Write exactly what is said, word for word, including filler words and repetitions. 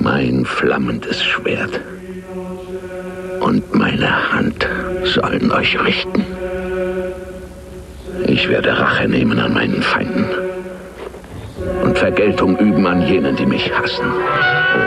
Mein flammendes Schwert und meine Hand sollen euch richten. Ich werde Rache nehmen an meinen Feinden und Vergeltung üben an jenen, die mich hassen.